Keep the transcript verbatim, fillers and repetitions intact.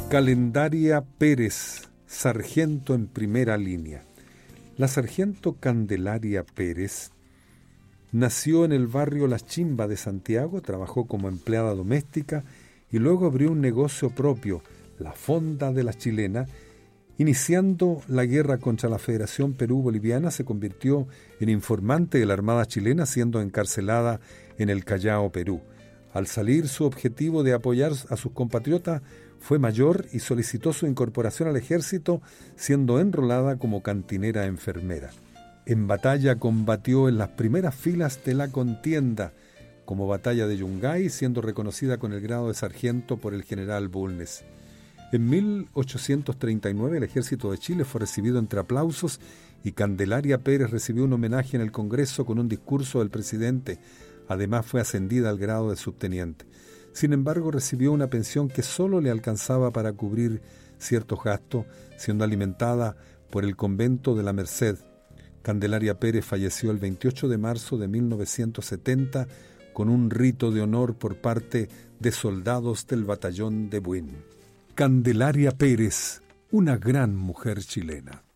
Calendaria Pérez, sargento en primera línea. La sargento Candelaria Pérez nació en el barrio La Chimba de Santiago, trabajó como empleada doméstica y luego abrió un negocio propio, la Fonda de la Chilena. Iniciando la guerra contra la Federación Perú-Boliviana, se convirtió en informante de la Armada chilena, siendo encarcelada en el Callao, Perú. Al salir, su objetivo de apoyar a sus compatriotas fue mayor y solicitó su incorporación al ejército, siendo enrolada como cantinera enfermera. En batalla combatió en las primeras filas de la contienda, como Batalla de Yungay, siendo reconocida con el grado de sargento por el general Bulnes. En mil ochocientos treinta y nueve el ejército de Chile fue recibido entre aplausos y Candelaria Pérez recibió un homenaje en el Congreso con un discurso del presidente. Además fue ascendida al grado de subteniente. Sin embargo, recibió una pensión que solo le alcanzaba para cubrir ciertos gastos, siendo alimentada por el convento de la Merced. Candelaria Pérez falleció el veintiocho de marzo de mil novecientos setenta con un rito de honor por parte de soldados del batallón de Buin. Candelaria Pérez, una gran mujer chilena.